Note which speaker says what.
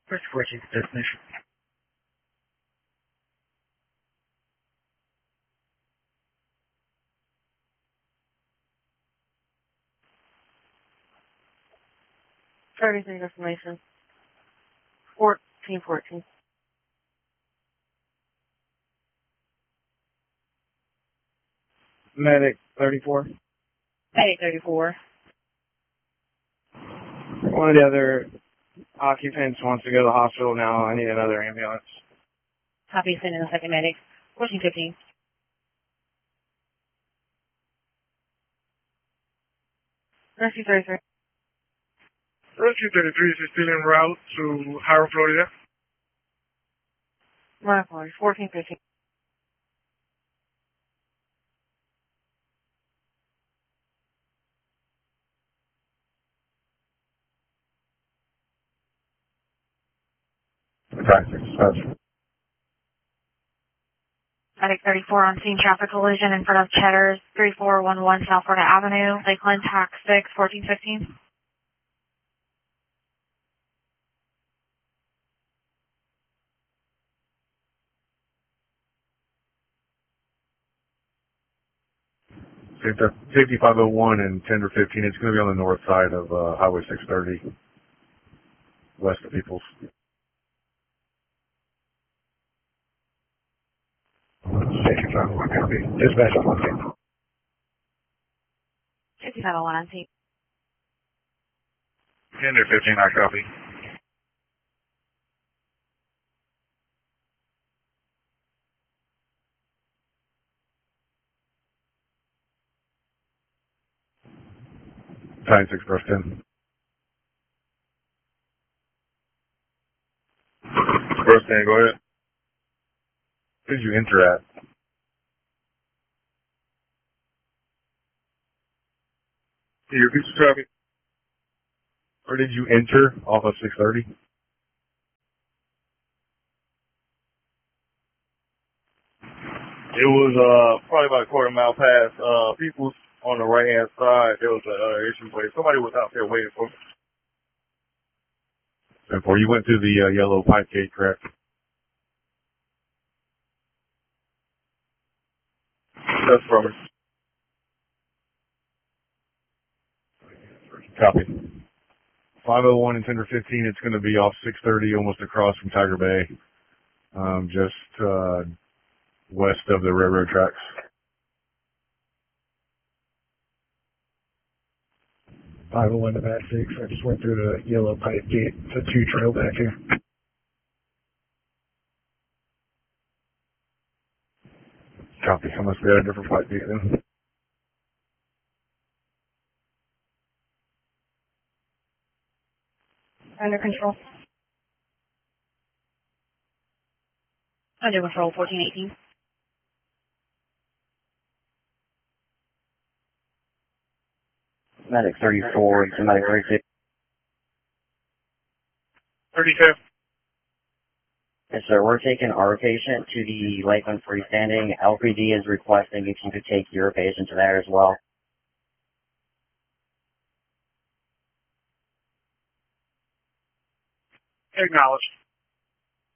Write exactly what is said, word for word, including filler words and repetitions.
Speaker 1: First fourteen destination.
Speaker 2: thirty-three destination. fourteen fourteen.
Speaker 3: Medic thirty-four.
Speaker 2: Medic thirty-four.
Speaker 3: One of the other occupants wants to go to the hospital now. I need another ambulance.
Speaker 2: Copy, sending the second medic. fourteen fifteen. Rescue thirty-three.
Speaker 4: Rescue thirty-three is still en route to Haro, Florida.
Speaker 2: Run for fourteen fifteen. Medic thirty-four on scene traffic collision in front of Cheddar's three four one one South Florida Avenue, Lakeland, Tax six, fourteen fifteen.
Speaker 5: Safety five oh one and Tender fifteen. It's going to be on the north side of uh, Highway six thirty, west of Peoples.
Speaker 1: Safety five oh one, copy. Dispatch on one.
Speaker 2: Safety five oh one on scene.
Speaker 4: Tender fifteen, I copy.
Speaker 5: Science Express ten.
Speaker 4: Express ten, go ahead.
Speaker 5: Who did you enter at?
Speaker 4: Can you repeat the traffic?
Speaker 5: Or did you enter off of six thirty?
Speaker 4: It was uh probably about a quarter mile past uh Peoples on the right hand side. There was an uh, issue where somebody was out there waiting for me.
Speaker 5: Before you went through the uh, yellow pipe gate, correct?
Speaker 4: That's from it.
Speaker 5: Copy. five oh one and Tender fifteen, it's going to be off six thirty, almost across from Tiger Bay, um, just uh, west of the railroad tracks.
Speaker 1: five oh one to Bat six. I just went through the yellow pipe gate. It's a two trail back here.
Speaker 5: Copy. I must be at a different pipe gate then.
Speaker 2: Under control. Under control, fourteen eighteen.
Speaker 6: Medic thirty-four to Medic thirty-six.
Speaker 4: thirty-two.
Speaker 6: Yes, sir. We're taking our patient to the Lakeland freestanding. L P D is requesting if you could take your patient to there as well.
Speaker 4: Acknowledged.